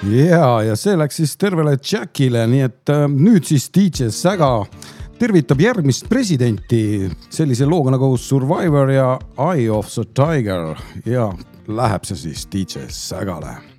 Ja see läks siis tervele Jackile, nii et nüüd siis DJ Säga tervitab järgmist presidenti sellise looga nagu Survivor ja Eye of the Tiger ja läheb see siis DJ Sägale.